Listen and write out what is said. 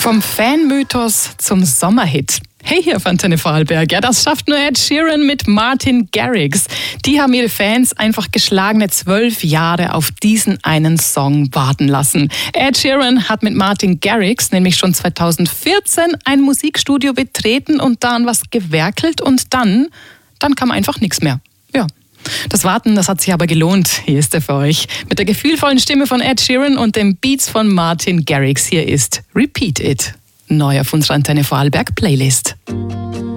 Vom Fanmythos zum Sommerhit. Hey, hier auf Antenne Vorarlberg. Ja, das schafft nur Ed Sheeran mit Martin Garrix. Die haben ihre Fans einfach geschlagene 12 Jahre auf diesen einen Song warten lassen. Ed Sheeran hat mit Martin Garrix nämlich schon 2014 ein Musikstudio betreten und da an was gewerkelt und dann kam einfach nichts mehr. Ja. Das Warten, das hat sich aber gelohnt. Hier ist er für euch. Mit der gefühlvollen Stimme von Ed Sheeran und den Beats von Martin Garrix. Hier ist Repeat It. Neu auf unserer Antenne Vorarlberg Playlist.